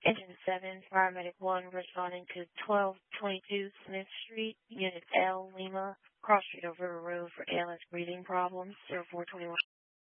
Engine 7, Paramedic 1 responding to 1222 Smith Street, Unit L, Lima, Cross Street over River Road for ALS breathing problems, 0421.